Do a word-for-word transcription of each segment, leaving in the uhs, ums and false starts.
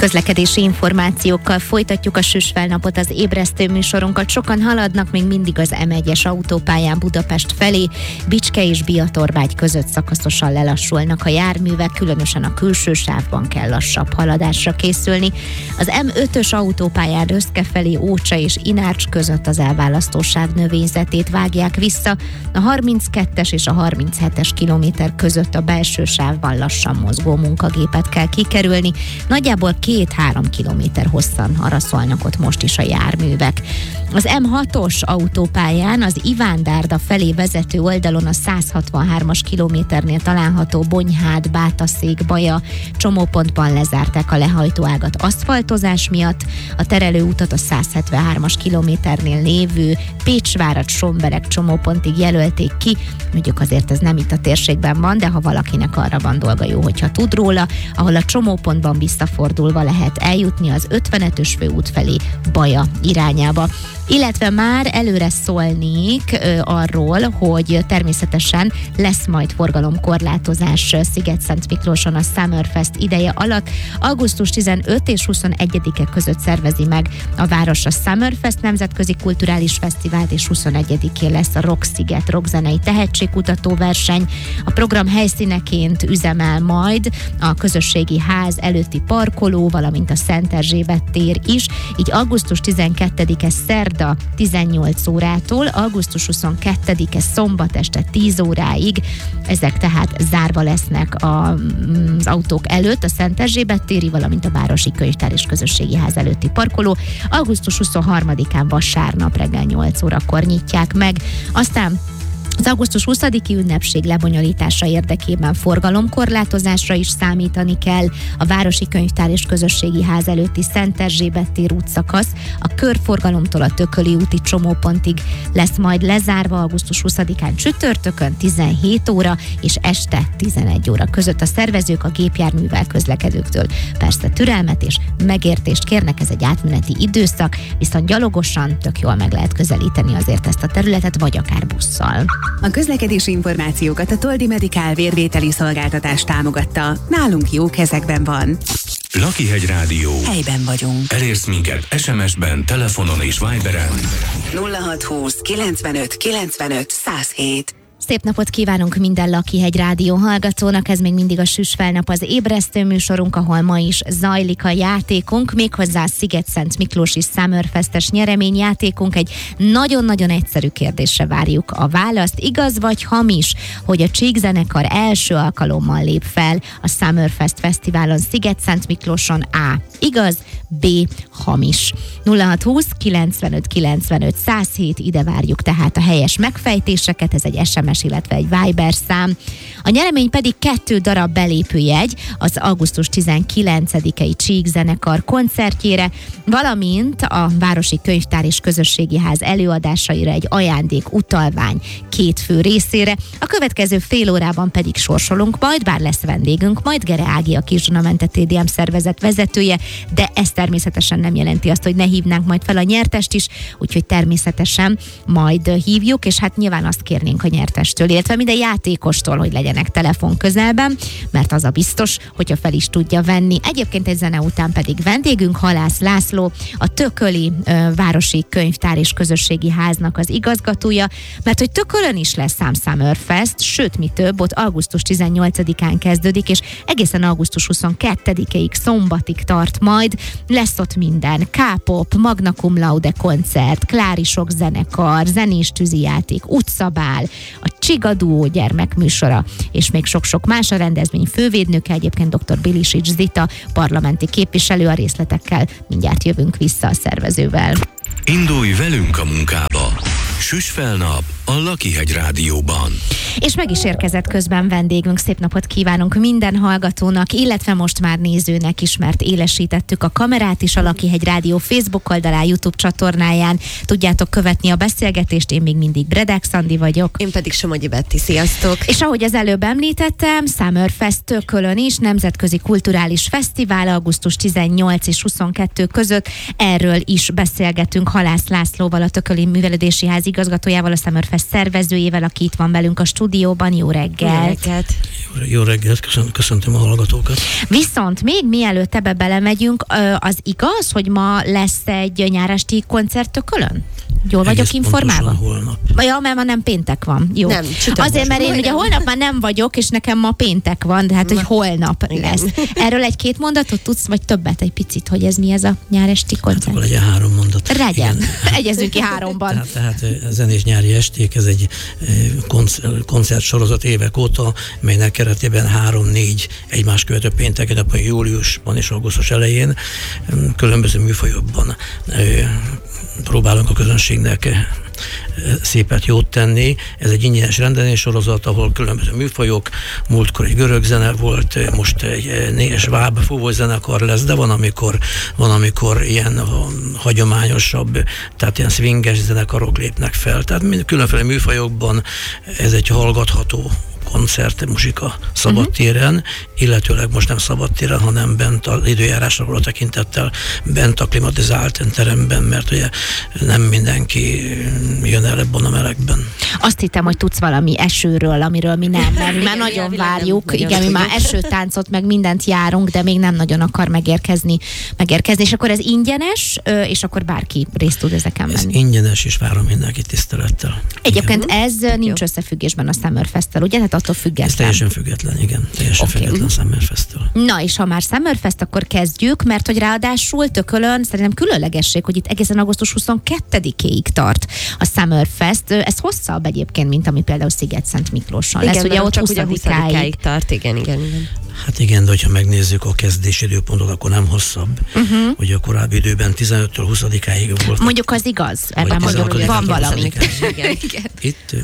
Közlekedési információkkal folytatjuk a süsfelnapot, az ébresztő műsorunkat. Sokan haladnak még mindig az em egyes autópályán Budapest felé. Bicske és Biatorvágy között szakaszosan lelassulnak a járművek, különösen a külső sávban kell lassabb haladásra készülni. Az em ötös autópályán Röszke felé Ócsa és Inárcs között az elválasztó sáv növényzetét vágják vissza. A harminckettes és a harminchetes kilométer között a belső sávban lassan mozgó munkagépet kell kikerülni. Nagyjából két-három kilométer hosszan araszolnak ott most is a járművek. Az em hatos autópályán az Ivándárda felé vezető oldalon a száz hatvanhármas kilométernél található Bonyhád, Bátaszék, Baja csomópontban lezárták a lehajtóágat aszfaltozás miatt. A terelőutat a száz hetvenhármas kilométernél lévő Pécsvárad, Sombereg csomópontig jelölték ki. Mondjuk azért ez nem itt a térségben van, de ha valakinek arra van dolga, jó, hogyha tud róla, ahol a csomópontban visszafordulva lehet eljutni az ötvenötös főút felé Baja irányába. Illetve már előre szólnék ö, arról, hogy természetesen lesz majd forgalomkorlátozás Sziget-Szent Miklóson a Summerfest ideje alatt. augusztus tizenötödike és huszonegyedike között szervezi meg a város a Summerfest nemzetközi kulturális fesztivált, és huszonegyedikén lesz a Rock-Sziget rockzenei tehetségkutató verseny. A program helyszíneként üzemel majd a közösségi ház előtti parkoló, valamint a Szent Erzsébet tér is, így augusztus tizenkettedike szerda tizennyolc órától, augusztus huszonkettedike szombat este tíz óráig, ezek tehát zárva lesznek a, az autók előtt, a Szent Erzsébet téri, valamint a Városi Könyvtár és Közösségi Ház előtti parkoló. augusztus huszonharmadikán vasárnap reggel nyolc órakor nyitják meg. Aztán az augusztusz huszadiki ünnepség lebonyolítása érdekében forgalomkorlátozásra is számítani kell. A Városi Könyvtár és Közösségi Ház előtti Szent Erzsébet tér útszakasz a körforgalomtól a Tököli úti csomópontig lesz majd lezárva augusztus huszadikán csütörtökön tizenhét óra és este tizenegy óra között. A szervezők a gépjárművel közlekedőktől persze türelmet és megértést kérnek, ez egy átmeneti időszak, viszont gyalogosan tök jól meg lehet közelíteni azért ezt a területet, vagy akár busszal. A közlekedési információkat a Toldi Medikál vérvételi szolgáltatás támogatta. Nálunk jó kezekben van. Lakihegy Rádió. Helyben vagyunk. Elérsz minket es em es-ben, telefonon és Viberen. nulla hatszázhúsz kilencvenöt kilencvenöt száz hét. Szép napot kívánunk minden Lakihegy Rádió hallgatónak, ez még mindig a Süsfelnap, az ébresztő műsorunk, ahol ma is zajlik a játékunk, méghozzá a Sziget-Szent Miklósi Summerfestes nyereményjátékunk. Egy nagyon-nagyon egyszerű kérdésre várjuk a választ. Igaz vagy hamis, hogy a Csík zenekar első alkalommal lép fel a Summerfest Fesztiválon Sziget-Szent Miklóson? A. Igaz, B. Hamis. nulla hatszázhúsz kilencvenöt kilencvenöt száz hét, ide várjuk tehát a helyes megfejtéseket, ez egy es em es, illetve egy Viber szám. A nyeremény pedig kettő darab belépőjegy az augusztus tizenkilencedikei Csík zenekar koncertjére, valamint a Városi Könyvtár és Közösségi Ház előadásaira egy ajándék utalvány két fő részére. A következő fél órában pedig sorsolunk majd, bár lesz vendégünk, majd Gere Ági, a Kis-Dunamente té dé em szervezet vezetője, de ez természetesen nem jelenti azt, hogy ne hívnánk majd fel a nyertest is, úgyhogy természetesen majd hívjuk, és hát nyilván azt kérnénk a nyertestől, illetve minden játékostól, hogy legyenek telefon közelben, mert az a biztos, hogyha fel is tudja venni. Egyébként egy zene után pedig vendégünk Halász László, a Tököli ö, Városi Könyvtár és Közösségi Háznak az igazgatója, mert hogy Tökölön is lesz Sam Summerfest, sőt mi több, ott augusztus tizennyolcadikán kezdődik, és egészen augusztus huszonkettedikéig szombatig tart majd, lesz ott minden, K-pop, Magna Cum Laude koncert, Klárisok zenekar, zenés tűzijáték, utcabál, a Csiga Duó gyermekműsora, és még sok-sok más. A rendezvény fővédnöke egyébként dr. Bilisics Zita, parlamenti képviselő, a részletekkel mindjárt jövünk vissza a szervezővel. Indulj velünk a munkába! Süsfelnap a Lakihegy Rádióban. És meg is érkezett közben vendégünk, szép napot kívánunk minden hallgatónak, illetve most már nézőnek is, mert élesítettük a kamerát is a Lakihegy Rádió Facebook oldalán, YouTube csatornáján. Tudjátok követni a beszélgetést, én még mindig Bredek Szandi vagyok. Én pedig Somogyi Betti, sziasztok! És ahogy az előbb említettem, Summerfest Tökölön is, nemzetközi kulturális fesztivál augusztus tizennyolc és huszonkettő között. Erről is beszélgetünk Halász Lászlóval, a Tököli Művelődési Ház igazgatójával, a Summerfest Summerfest szervezőjével, aki itt van velünk a stúdióban. Jó reggelt! Jó reggelt! Jó, jó reggelt, köszöntöm, köszöntöm a hallgatókat. Viszont még mielőtt ebbe belemegyünk, az igaz, hogy ma lesz egy nyáresti koncert Tökölön? Jól vagyok Egész informálva? pontosan holnap. Ja, mert ma nem péntek van. Jó. Nem, csütörtök. Azért, mert én ugye holnap már nem vagyok, és nekem ma péntek van, de hát, hogy holnap igen. lesz. Erről egy-két mondatot tudsz, vagy többet egy picit, hogy ez mi ez a nyáresti Hát koncert? akkor legyen három mondat. Regyen. Igen. Egyezünk ki háromban. Tehát, tehát zenés nyári esték, ez egy koncert, koncertsorozat évek óta, melynek keretében három-négy egymás követő pénteken, a júliusban és augusztus elején különböző műfajokban próbálunk a közönségnek szépet jót tenni. Ez egy ingyenes rendezvénysorozat, ahol különböző műfajok, múltkor egy görög zene volt, most egy sváb fúvós zenekar lesz, de van amikor, van, amikor ilyen hagyományosabb, tehát ilyen swinges zenekarok lépnek fel. Tehát különféle műfajokban ez egy hallgatható koncert, muzsika szabadtéren, uh-huh. illetőleg most nem szabadtéren, hanem bent az időjárásra való tekintettel, bent a klimatizált teremben, mert ugye nem mindenki jön el ebben a melegben. Azt hittem, hogy tudsz valami esőről, amiről mi nem, mert mi már nagyon várjuk. Nem, igen, mi már esőtáncot, meg mindent járunk, de még nem nagyon akar megérkezni. megérkezni. És akkor ez ingyenes, és akkor bárki részt tud ezeken Ez venni. ingyenes, és várom mindenki tisztelettel. Egyébként igen. ez nincs összefüggésben a Summerfest-tel, ugye? Tehát attól független. Ez teljesen független, igen. Teljesen Okay. független Summerfest-től. Na, és ha már Summerfest, akkor kezdjük, mert hogy ráadásul Tökölön szerintem különlegesség, hogy itt egészen augusztus huszonkettedikéig tart a Summerfest. Ez hosszabb egyébként, mint ami például Sziget-Szent Miklóson Igen, lesz. Ugye ott csak ugye huszadikáig tart, igen, igen, igen. Hát igen, de hogyha megnézzük a kezdési időpontot, akkor nem hosszabb. Uh-huh. Ugye a korábbi időben tizenöttől huszadikáig volt. Mondjuk az igaz, ebben Vagy mondjuk, hogy van valami. Igen. Itt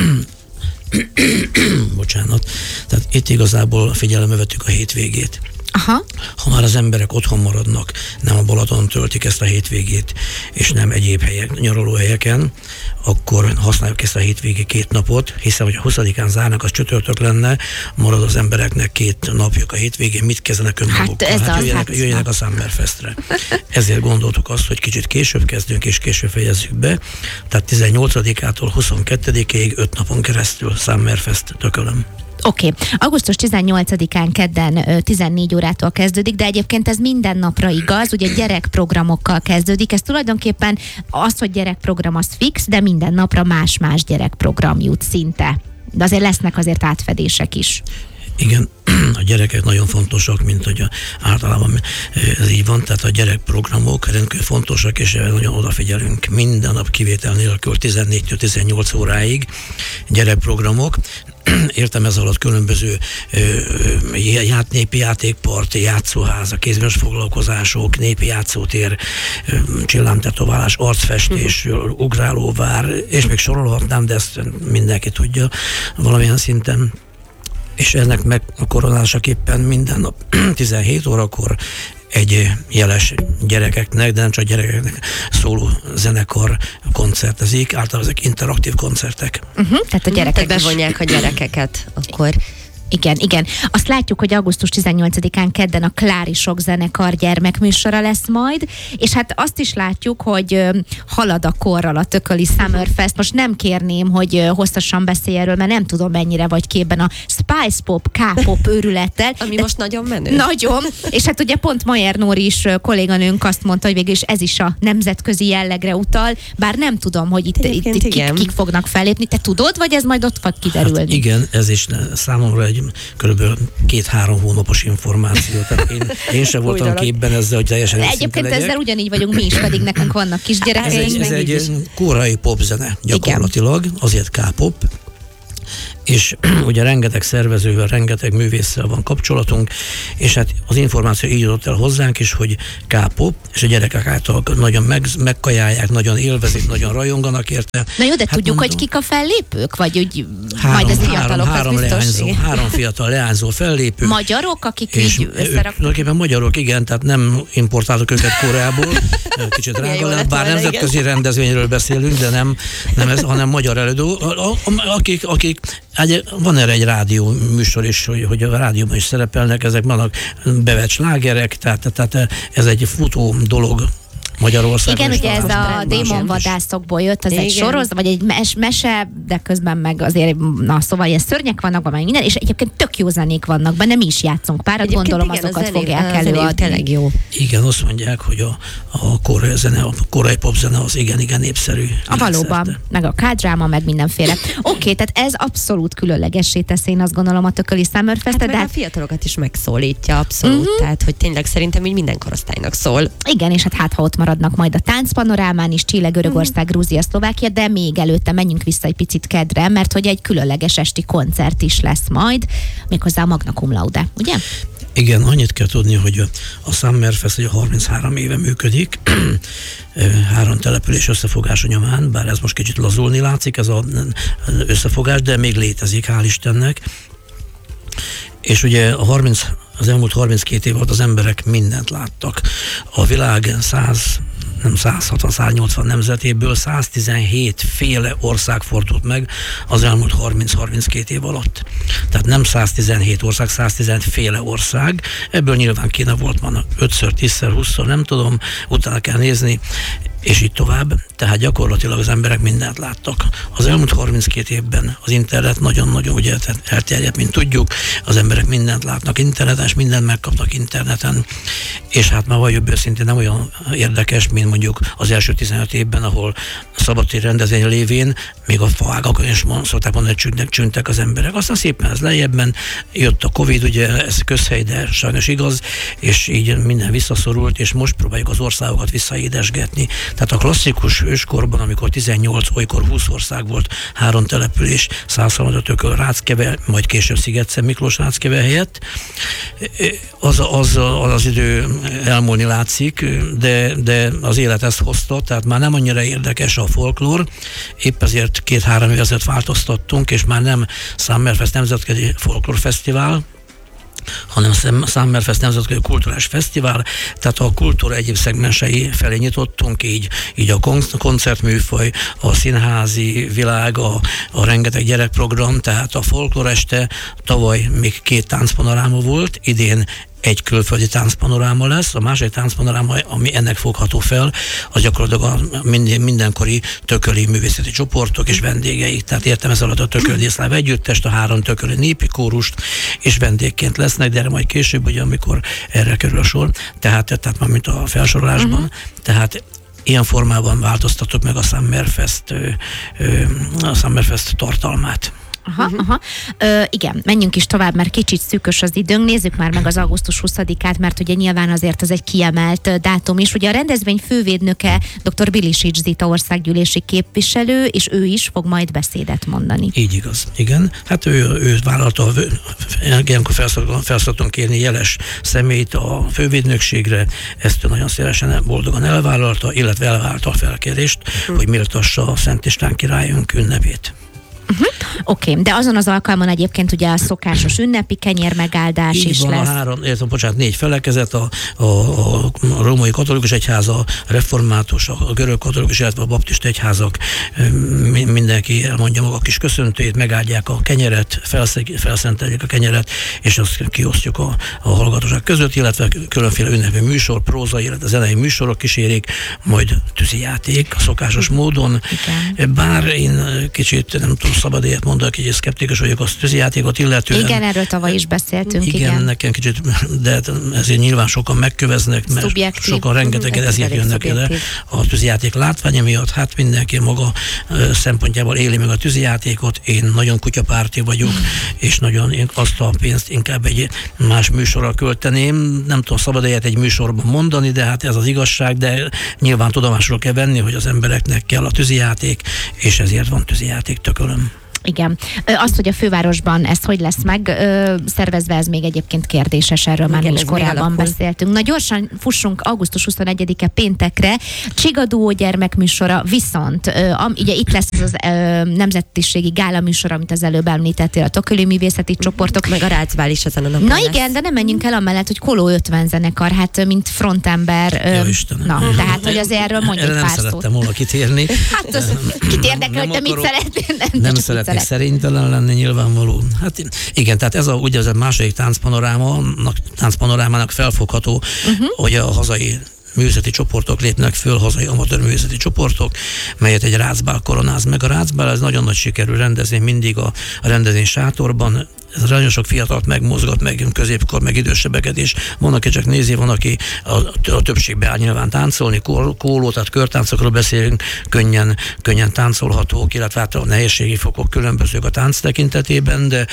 bocsánat, tehát itt igazából figyelembe vettük a hétvégét. Aha. Ha már az emberek otthon maradnak, nem a Balaton töltik ezt a hétvégét, és nem egyéb helyek, nyaralóhelyeken, akkor használjuk ezt a hétvégi két napot, hiszen hogy a huszadikán zárnak, az csütörtök lenne, marad az embereknek két napjuk a hétvégén, mit kezdenek önmagukkal? Hát, ez hát az, jöjjenek, hát jöjjenek a Summerfestre. Ezért gondoltuk azt, hogy kicsit később kezdünk, és később fejezzük be. Tehát tizennyolcadikától huszonkettedikéig öt napon keresztül Summerfest Tökölön. Oké, okay. augusztus tizennyolcadikán kedden tizennégy órától kezdődik, de egyébként ez minden napra igaz, ugye gyerekprogramokkal kezdődik, ez tulajdonképpen az, hogy gyerekprogram az fix, de minden napra más-más gyerekprogram jut szinte. De azért lesznek azért átfedések is. Igen, a gyerekek nagyon fontosak, mint hogy általában ez így van, tehát a gyerekprogramok rendkívül fontosak, és nagyon odafigyelünk minden nap kivétel nélkül tizennégytől tizennyolc óráig gyerekprogramok. Értem ez alatt különböző ját, népi játékpart, játszóháza, kézműves foglalkozások, népi játszótér, csillámtetoválás, arcfestés, ugrálóvár, és még sorolhatnám, de ezt mindenki tudja valamilyen szinten. És ennek megkoronásaképpen minden nap tizenhét órakor egy jeles gyerekeknek, de nem csak gyerekeknek szóló zenekar koncertezik, általában ezek interaktív koncertek. Uh-huh, tehát a gyerekek Tehát bevonják a gyerekeket, akkor... Igen, igen. Azt látjuk, hogy augusztus tizennyolcadikán kedden a Klárisok zenekar gyermekműsora lesz majd, és hát azt is látjuk, hogy halad a korral a tököli Summerfest. Most nem kérném, hogy hosszasan beszélj erről, mert nem tudom, mennyire vagy képben a Spice Pop, K-pop őrülettel. Ami most nagyon menő. Nagyon. És hát ugye pont Mayer Nóri is kolléganőnk azt mondta, hogy végül is ez is a nemzetközi jellegre utal, bár nem tudom, hogy itt, itt, itt kik, kik fognak fellépni. Te tudod, vagy ez majd ott fog kiderülni? Hát igen, ez is számomra egy körülbelül két-három hónapos információ. Tehát én, én sem voltam képben ezzel, hogy teljesen Egyébként ezzel ugyanígy vagyunk mi is, pedig nekünk vannak kisgyerekeink. Ez egy, ez egy korai popzene gyakorlatilag, igen. Azért K-pop, és ugye rengeteg szervezővel, rengeteg művésszel van kapcsolatunk, és hát az információ így jutott el hozzánk is, hogy K-pop, és a gyerekek által nagyon meg, megkajálják, nagyon élvezik, nagyon rajonganak érte. Na jó, de hát tudjuk, mondom, hogy kik a fellépők? Vagy úgy három, majd az fiatalok, három, az biztos. Leányzó, három fiatal leányzó fellépő. Magyarok, akik és így összeraknak? Tulajdonképpen magyarok, igen, tehát nem importáltuk őket Koreából, kicsit drága lett, bár nemzetközi rendezvényről beszélünk, de nem, nem ez, hanem magyar előadó, akik, akik van erre egy rádió műsor is, hogy, hogy a rádióban is szerepelnek, ezek vannak bevett slágerek, tehát, tehát ez egy futó dolog Magyarországon. Igen, is ugye ez találkozunk. a démonvadászokból jött, az egy Igen. sorozat, vagy egy mes- mese, de közben meg azért, na szóval ilyen szörnyek vannak benne, minden, és egyébként tök jó zenék vannak benne, mi is játszunk párat, Egyébként gondolom igen, a azokat zené- fogják a zenéjük előadni. tényleg jó. Igen, azt mondják, hogy a, a koreai zene, a koreai popzene az igen-igen népszerű. A valóban, világszerte. meg a K-dráma, meg mindenféle. Oké, okay, tehát ez abszolút különlegessé teszi, én azt gondolom a Tököli Summer Fest, Hát de meg a fiatalokat is megszólítja, abszolút. Uh-huh. Tehát, hogy tényleg szerintem így minden korosztálynak szól. igen, és hát hát ha ott maradnak majd a táncpanorámán is, Chile, Görögország, Grúzia, Szlovákia, de még előtte menjünk vissza egy picit kedre, mert hogy egy különleges esti koncert is lesz majd, méghozzá a Magna Cum Laude, ugye? Igen, annyit kell tudni, hogy a Summerfest ugye harminchárom éve működik, három település összefogása nyomán, bár ez most kicsit lazulni látszik, ez az összefogás, de még létezik, hál' Istennek. És ugye a harminc, az elmúlt harminckét év alatt az emberek mindent láttak. A világ száz, nem száz hatvan, száz nyolcvan nemzetéből száztizenhét féle ország fordult meg az elmúlt harminc-harminckét év alatt. Tehát nem száztizenhét ország, száztizenhét féle ország. Ebből nyilván Kína volt már ötször, tízszer, húszszor, nem tudom, utána kell nézni, és így tovább. Tehát gyakorlatilag az emberek mindent láttak. Az elmúlt harminckét évben az internet nagyon-nagyon ugye elterjedt, mint tudjuk, az emberek mindent látnak interneten, és mindent megkapnak interneten, és hát már valljuk őszintén nem olyan érdekes, mint mondjuk az első tizenöt évben, ahol szabadtéri rendezvény lévén még a faágakon is szokták mondani, hogy csündek, csündtek az emberek. Aztán szépen ez lejjebben jött a Covid, ugye ez közhely, de sajnos igaz, és így minden visszaszorult, és most próbáljuk az országokat visszaédesgetni. Tehát a klasszikus őskorban, amikor tizennyolc, olykor húsz ország volt, három település, Szászhalmazza, Tököl, Ráckeve, majd később Szigetszent Miklós Ráckeve helyett, az az, az az idő elmúlni látszik, de, de az élet ezt hozta, tehát már nem annyira érdekes a folklór, épp ezért két-három év ezelőtt változtattunk, és már nem Summerfest Nemzetközi Folklórfesztivál, hanem Summerfest Nemzetközi Kulturális Fesztivál, tehát a kultúra egyéb szegmensei felé nyitottunk, így, így a koncertműfaj, a színházi világ, a, a rengeteg gyerekprogram, tehát a folklóreste tavaly még két táncpanoráma volt, idén egy külföldi táncpanoráma lesz, a másik táncpanoráma, ami ennek fogható fel, az gyakorlatilag a minden, mindenkori tököli művészeti csoportok és vendégeik. Tehát értem ez alatt a Tököli Délszláv Együttest, a három tököli népi kórust, és vendégként lesznek, de erre majd később, ugye, amikor erre kerül a sor. Tehát, tehát már mint a felsorolásban. Uh-huh. Tehát ilyen formában változtatok meg a Summerfest, a Summerfest tartalmát. Aha, aha. Ö, igen, menjünk is tovább, mert kicsit szűkös az időnk. Nézzük már meg az augusztus huszadikát, mert ugye nyilván azért az egy kiemelt dátum is. Ugye a rendezvény fővédnöke dr. Bilisics Zita országgyűlési képviselő, és ő is fog majd beszédet mondani. Így igaz, igen. Hát ő, ő vállalta, ilyenkor felszoktunk kérni jeles személyt a fővédnökségre, ezt nagyon szélesen boldogan elvállalta, illetve elvállalta a felkérést, uh-huh. hogy méltassa a Szent István királyunk ünnepét. Uh-huh. Oké, okay, de azon az alkalmon egyébként ugye a szokásos ünnepi kenyérmegáldás így is van, lesz. A három, értem, bocsánat, négy felekezet, a, a, a római katolikus egyház, a református, a görög katolikus, illetve a baptista egyházak, mindenki elmondja maga kis köszöntőjét, megáldják a kenyeret, felszenteljük a kenyeret, és azt kiosztjuk a, a hallgatóság között, illetve különféle ünnepi műsor, prózai, illetve zenei műsorok kísérik, majd tűzijáték a szokásos módon. Igen. Bár én kicsit, nem tudom, szabad ilyet mondani, hogy szkeptikus vagyok a tűzijátékot illetően. Igen, erről tavaly is beszéltünk. Igen, igen, nekem kicsit, de ezért nyilván sokan megköveznek, mert szubjektív. Sokan rengetegen mm, ezért jönnek ide a tűzijáték látványa miatt. Hát mindenki maga szempontjából éli meg a tűzijátékot. Én nagyon kutyapárti vagyok, mm. és nagyon én azt a pénzt inkább egy más műsorra költeném. Nem tudom, szabad ilyet egy műsorban mondani, de hát ez az igazság, de nyilván tudomásról kell venni, hogy az embereknek kell a tűzijáték, és ezért van tűzijáték Tökölön. Igen. Azt, hogy a fővárosban ez hogy lesz meg szervezve, ez még egyébként kérdéses, erről már is korábban beszéltünk. Na gyorsan fussunk augusztus huszonegyedike péntekre. Csigaduó gyermekműsora, viszont ugye itt lesz az, az nemzetiségi gála műsor, amit az előbb említettél, a tököli művészeti csoportok. Meg a Rácbál is ezen a napon Na lesz. Igen, de nem menjünk el amellett, hogy Koló ötven zenekar, hát mint frontember. Ja, Istenem. Na, tehát, hogy azért erről mondjuk pár szót. Nem szerettem volna kitérni. Hát az, kit érdekel, hogy te mit szeretnél? Nem, nem szeretnék szerintelen lenni, nyilvánvaló. Hát igen, tehát ez a úgynevezett második táncpanoráma, táncpanorámának felfogható, uh-huh. hogy a hazai művészeti csoportok lépnek föl, hazai amatőr művészeti csoportok, melyet egy Rácbál koronáz meg. A Rácbál ez nagyon nagy sikerű rendezvény, mindig a rendezvény sátorban. Ez nagyon sok fiatalt megmozgat, meg középkor, meg idősebbeket is. Van, aki csak nézi, van, aki a, a többségbe áll nyilván táncolni, kóló, tehát körtáncokról beszélünk, könnyen, könnyen táncolhatók, illetve hát a nehézségi fokok különbözők a tánc tekintetében, de,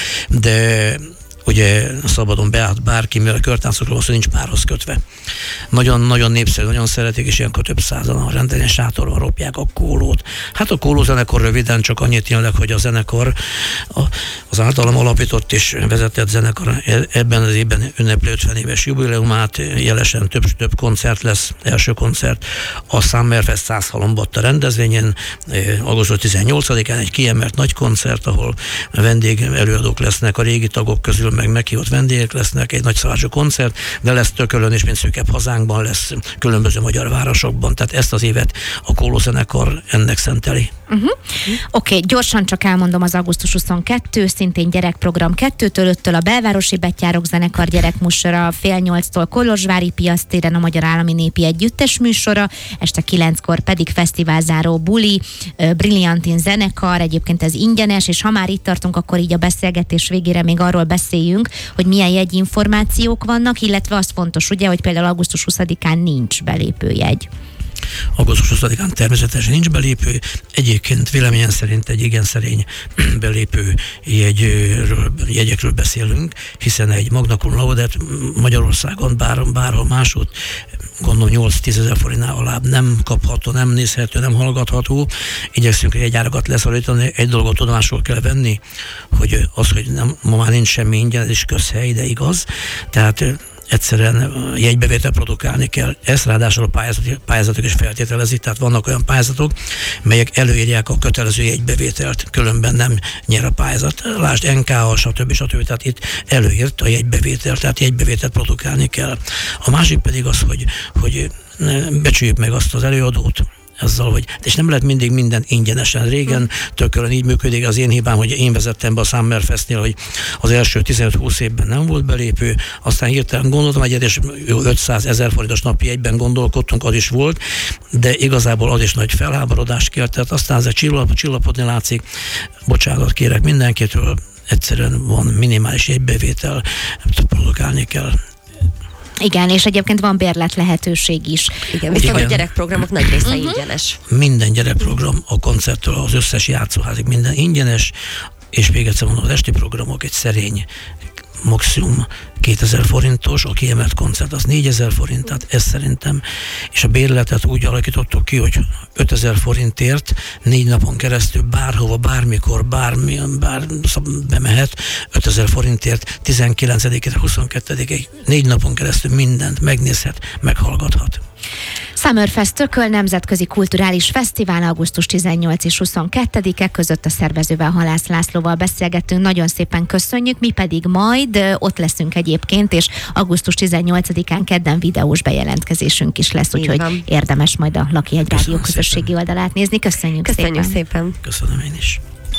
de ugye szabadon beállt bárki, mivel a körtáncokról van szó, nincs párhoz kötve. Nagyon-nagyon népszerű, nagyon szeretik, és ilyenkor több százan a rendezvény sátorban ropják a kólót. Hát a kóló zenekar röviden csak annyit tényleg, hogy a zenekar, a, az általam alapított és vezetett zenekar ebben az évben ünnepli ötven éves jubileumát, jelesen több, több koncert lesz, első koncert a Summerfest száz halombatta rendezvényen, augusztus tizennyolcadikán egy kiemelt nagy koncert, ahol vendég előadók lesznek, a régi tagok közül meg meghívott vendégek lesznek, egy nagy szállási koncert, de lesz Tökölön és mint Szűkebb hazánkban, lesz különböző magyar városokban, tehát ezt az évet a Kóló zenekar ennek szenteli. Uh-huh. Oké, okay, gyorsan csak elmondom az augusztus huszonkettő, szintén gyerekprogram kettőtől öttől a Belvárosi Betyárok zenekar gyerekműsora, fél nyolctól Kolozsvári Piasztéren a Magyar Állami Népi Együttes műsora, este kilenckor pedig fesztiválzáró buli, Brilliantin zenekar, egyébként ez ingyenes, és ha már itt tartunk, akkor így a beszélgetés végére még arról beszéljünk, hogy milyen jegyinformációk vannak, illetve az fontos, ugye, hogy például augusztus huszadikán nincs belépőjegy. augusztus huszadikán természetesen nincs belépő, egyébként véleményem szerint egy igen szerény belépő jegyről, jegyekről beszélünk, hiszen egy Magna Cum Laudet Magyarországon bár, bárhol máshogy gondolom nyolc-tízezer forintnál alább nem kapható, nem nézhető, nem hallgatható. Igyekszünk jegyárakat leszorítani, egy dolgot tudomásul kell venni, hogy az, hogy nem, ma már nincs semmi ingyen, ez is közhely, de igaz. Tehát egyszerűen jegybevétel produkálni kell. Ezt ráadásul a pályázatok, pályázatok is feltételezik, tehát vannak olyan pályázatok, melyek előírják a kötelező jegybevételt, különben nem nyer a pályázat. Lásd en ká á, stb. stb. Tehát itt előírt a jegybevételt, tehát jegybevételt produkálni kell. A másik pedig az, hogy, hogy becsüljük meg azt az előadót, azzal, hogy, és nem lehet mindig minden ingyenesen. Régen Tökölön így működik, az én hibám, hogy én vezettem be a Summerfestnél, hogy az első tizenöt-húsz évben nem volt belépő, aztán hirtelen gondoltam egyet, és ötszázezer forintos napi jegyben gondolkodtunk, az is volt, de igazából az is nagy felháborodást kért, tehát aztán ez csillap, csillapodni látszik. Bocsánat kérek mindenkitől, egyszerűen van minimális jegybevétel, produkálni kell. Igen, és egyébként van bérlet lehetőség is. Igen, viszont a gyerekprogramok nagy része ingyenes. Minden gyerekprogram, a koncerttől az összes játszóházig minden ingyenes, és még egyszer mondom, az esti programok egy szerény, maximum kétezer forintos, a kiemelt koncert az négyezer forint, tehát ez szerintem, és a bérletet úgy alakítottuk ki, hogy ötezer forintért négy napon keresztül bárhova, bármikor, bármilyen, bár bemehet, ötezer forintért tizenkilencedikére, huszonkettedikig négy napon keresztül mindent megnézhet, meghallgathat. Summerfest Tököl nemzetközi kulturális fesztivál augusztus tizennyolcadika és huszonkettedike között a szervezővel, Halász Lászlóval beszélgettünk. Nagyon szépen köszönjük, mi pedig majd ott leszünk egyébként, és augusztus tizennyolcadikán kedden videós bejelentkezésünk is lesz, úgyhogy érdemes majd a Lakihegy Rádió közösségi oldalát nézni. Köszönjük, Köszönjük szépen. szépen. Köszönöm én is.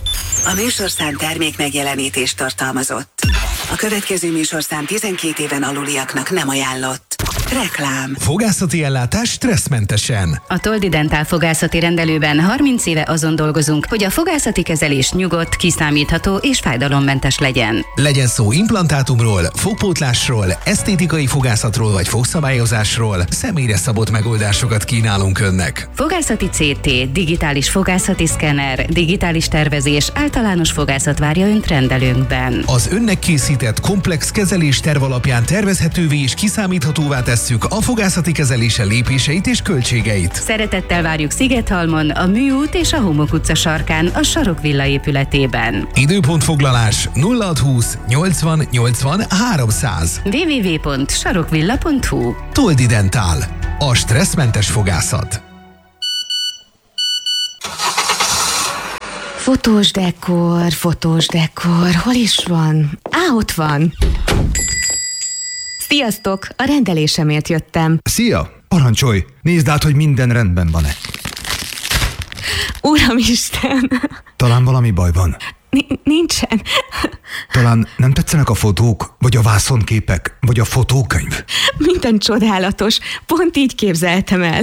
A műsorszám termék megjelenítést tartalmazott. A következő műsorszám tizenkét éven aluliaknak nem ajánlott. Reklám. Fogászati ellátás stresszmentesen. A Toldi Dentál fogászati rendelőben harminc éve azon dolgozunk, hogy a fogászati kezelés nyugodt, kiszámítható és fájdalommentes legyen. Legyen szó implantátumról, fogpótlásról, esztétikai fogászatról vagy fogszabályozásról, személyre szabott megoldásokat kínálunk önnek. Fogászati cé té, digitális fogászati szkenner, digitális tervezés, általános fogászat várja önt rendelőnkben. Az önnek készített komplex kezelés terv alapján tervezhetővé és kiszámíthatóvá tesszük a fogászati kezelése lépéseit és költségeit. Szeretettel várjuk Szigethalmon, a Műút és a Homok utca sarkán, a Sarokvilla épületében. Időpontfoglalás nulla hatszázhúsz nyolcvan nyolcvan háromszáz. double-u double-u double-u pont sarokvilla pont hu. Toldi Dentál. A stresszmentes fogászat. Fotós dekor, fotós dekor, hol is van? Á, ott van. Sziasztok, a rendelésemért jöttem. Szia! Parancsolj! Nézd át, hogy minden rendben van-e. Uramisten! Talán valami baj van. Nincsen. Talán nem tetszenek a fotók, vagy a vászonképek, vagy a fotókönyv? Minden csodálatos. Pont így képzeltem el.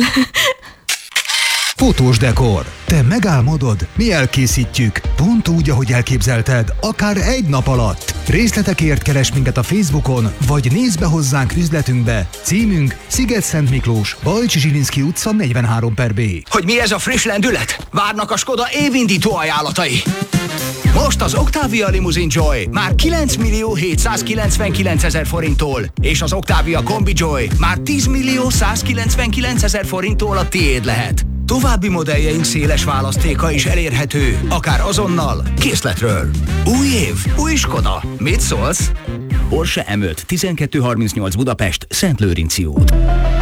Fotós dekor. Te megálmodod, mi elkészítjük. Pont úgy, ahogy elképzelted, akár egy nap alatt. Részletekért keres minket a Facebookon, vagy nézz be hozzánk üzletünkbe. Címünk Sziget-Szent Miklós, Bajcsi Zsilinszky utca negyvenhárom per B. Hogy mi ez a friss lendület? Várnak a Skoda évindító ajánlatai. Most az Octavia Limousine Joy már kilenc millió hétszázkilencvenkilenc ezer forinttól, és az Octavia Kombi Joy már tíz millió százkilencvenkilenc ezer forinttól a tiéd lehet. További modelljeink széles választéka is elérhető, akár azonnal, készletről. Új év, új Skoda. Mit szólsz? Porsche em öt, tizenkettő harmincnyolc Budapest, Szentlőrinci út.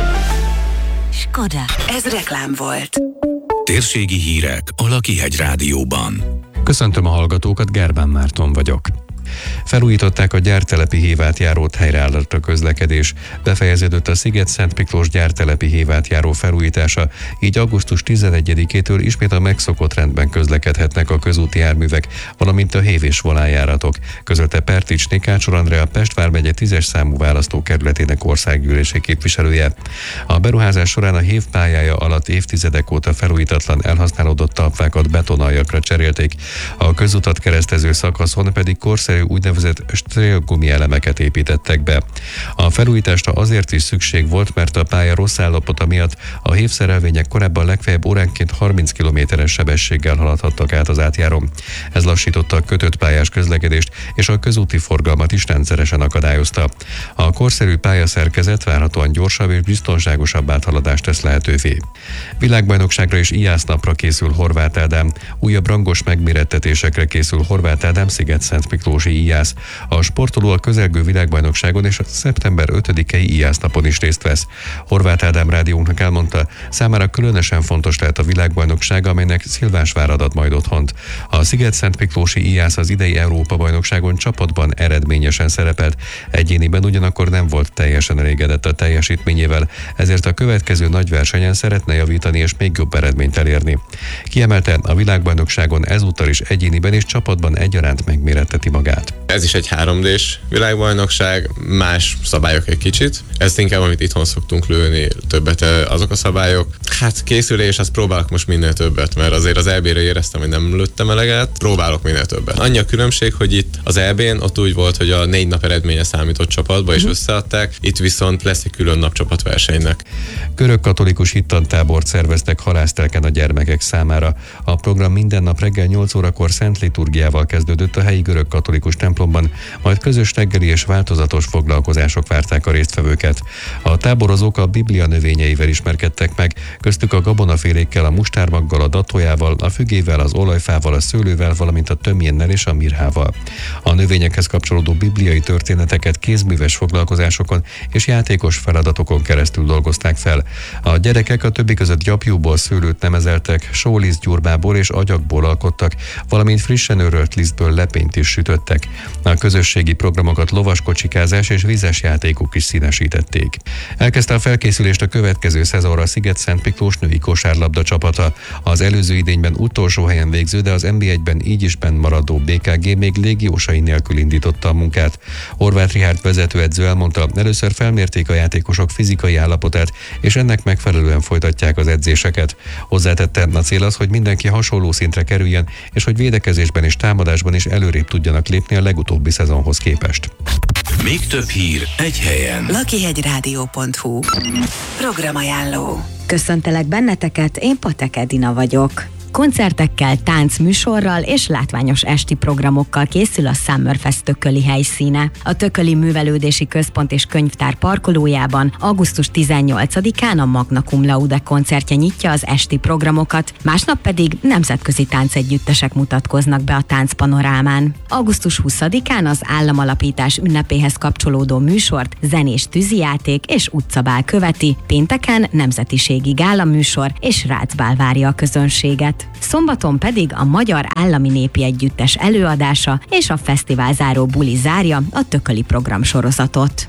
Skoda. Ez reklám volt. Térségi hírek a Lakihegy Rádióban. Köszöntöm a hallgatókat, Gerbán Márton vagyok. Felújították a gyártelepi Hévátjárót, helyreállott a közlekedés. Befejeződött a Sziget-Szent Miklós gyártelepi Hévátjáró felújítása, így augusztus tizenegyedikétől ismét a megszokott rendben közlekedhetnek a közúti járművek, valamint a Hév és volánjáratok, közölte Perticsné Kácsor Andrea, Pest vármegye tízes számú választókerületének országgyűlési képviselője. A beruházás során a Hév pályája alatt évtizedek óta felújítatlan elhasználódott talpákat betonaljakra cserélték, a közutat keresztező szakaszon pedig korszerű úgynevezett strélgumi elemeket építettek be. A felújításra azért is szükség volt, mert a pálya rossz állapota miatt a Hév szerelvények korábban legfeljebb óránként harminc kilométeres sebességgel haladhattak át az átjárón. Ez lassította a kötött pályás közlekedést, és a közúti forgalmat is rendszeresen akadályozta. A korszerű pályaszerkezet várhatóan gyorsabb és biztonságosabb áthaladást tesz lehetővé. Világbajnokságra és iásznapra készül Horváth Ádám, újabb rangos megmérettetésekre készül Horváth Ádám Sziget-Szent Miklósi íjász. A sportoló a közelgő világbajnokságon és a szeptember ötödikei íjásznapon is részt vesz. Horváth Ádám rádiónknak elmondta, számára különösen fontos lehet a világbajnokság, amelynek Szilvásvárad ad majd otthont. A Sziget-Szent Miklósi íjász az idei Európa-bajnokságon csapatban eredményesen szerepelt, egyéniben ugyanakkor nem volt teljesen elégedett a teljesítményével, ezért a következő nagy versenyen szeretne javítani és még jobb eredményt elérni. Kiemelte, a világbajnokságon ezúttal is egyéniben és csapatban egyaránt megméretteti magát. Ez is egy három dés világbajnokság, más szabályok egy kicsit. Ezt inkább, amit itthon szoktunk lőni, többet azok a szabályok. Hát készülés, azt próbálok most minél többet, mert azért az é bé-re éreztem, hogy nem lőttem eleget, próbálok minél többet. Annyi a különbség, hogy itt az é bén ott úgy volt, hogy a négy nap eredménye számított csapatba, és összeadták, itt viszont lesz egy külön nap csapatversenynek. Görög-katolikus hittantábort szerveztek halásztelken a gyermekek számára. A program minden nap reggel nyolc órakor szent liturgiával kezdődött a helyi görög-katolikus templomban, majd közös reggeli és változatos foglalkozások várták a résztvevőket. A táborozók a Biblia növényeivel ismerkedtek meg, köztük a gabonafélékkel, a mustármaggal, a datójával, a fügével, az olajfával, a szőlővel, valamint a tömjénnel és a mirhával. A növényekhez kapcsolódó bibliai történeteket kézműves foglalkozásokon és játékos feladatokon keresztül dolgozták fel. A gyerekek a többi között gyapjúból szőlőt nemezeltek, sólisztgyurmából és agyagból alkottak, valamint frissen őrölt lisztből lepényt is sütöttek. A közösségi programokat lovaskocsikázás és vízes játékok is színesítették. Elkezdte a felkészülést a következő szezonra Sziget-Szent Miklós női kosárlabda csapata. Az előző idényben utolsó helyen végző, de az en bé egyben így is benn maradó bé ká gé még légiósai nélkül indította a munkát. Horváth Richárd vezetőedző elmondta, először felmérték a játékosok fizikai állapotát, és ennek megfelelően folytatják az edzéseket. Hozzátette, a cél az, hogy mindenki hasonló szintre kerüljön, és hogy védekezésben és támadásban is előrébb tudjanak lépni a legutóbbi szezonhoz képest. Még több hír egy helyen. lakihegyrádió pont hu. Programajánló. Köszöntelek benneteket, én Patek Edina vagyok. Koncertekkel, táncműsorral és látványos esti programokkal készül a Summerfest tököli helyszíne. A Tököli Művelődési Központ és Könyvtár parkolójában augusztus tizennyolcadikán a Magna Cum Laude koncertje nyitja az esti programokat, másnap pedig nemzetközi táncegyüttesek mutatkoznak be a táncpanorámán. augusztus huszadikán az államalapítás ünnepéhez kapcsolódó műsort zenés tűzijáték és utcabál követi, pénteken nemzetiségi gála műsor és rácbál várja a közönséget. Szombaton pedig a Magyar Állami Népi Együttes előadása és a fesztivál záró buli zárja a tököli programsorozatot.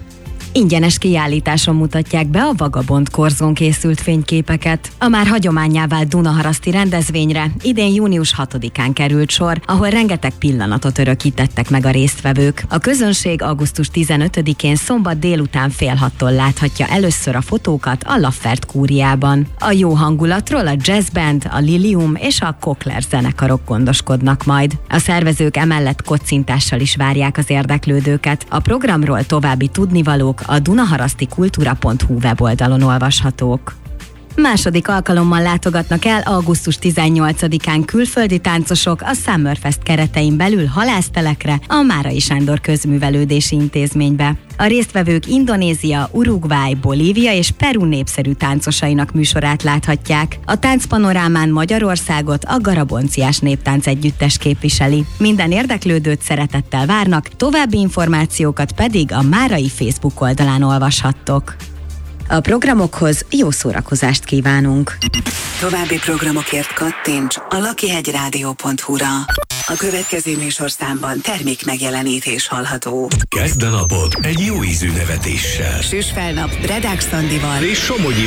Ingyenes kiállításon mutatják be a Vagabond korzón készült fényképeket. A már hagyománnyá vált dunaharaszti rendezvényre idén június hatodikán került sor, ahol rengeteg pillanatot örökítettek meg a résztvevők. A közönség augusztus tizenötödikén szombat délután fél hattól láthatja először a fotókat a Laffert kúriában. A jó hangulatról a Jazz Band, a Lilium és a Kokler zenekarok gondoskodnak majd. A szervezők emellett kocintással is várják az érdeklődőket. A programról további tudnivalók a dunaharasztikultúra pont hu weboldalon olvashatók. Második alkalommal látogatnak el augusztus tizennyolcadikán külföldi táncosok a Summerfest keretein belül halásztelekre, a Márai Sándor Közművelődési Intézménybe. A résztvevők Indonézia, Uruguay, Bolívia és Peru népszerű táncosainak műsorát láthatják. A táncpanorámán Magyarországot a Garabonciás Néptánc Együttes képviseli. Minden érdeklődőt szeretettel várnak, további információkat pedig a Márai Facebook oldalán olvashattok. A programokhoz jó szórakozást kívánunk! További programokért kattints a lakihegyrádió pont hu-ra. A következő műsorszámban termék megjelenítés hallható. Kezd a napot egy jó ízű nevetéssel. Süsfelnap Redák Szandival és Somogyi